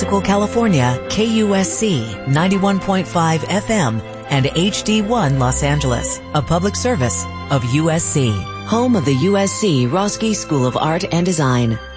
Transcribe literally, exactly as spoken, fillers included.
California, K U S C ninety-one point five F M and H D one Los Angeles, a public service of U S C, home of the U S C Roski School of Art and Design.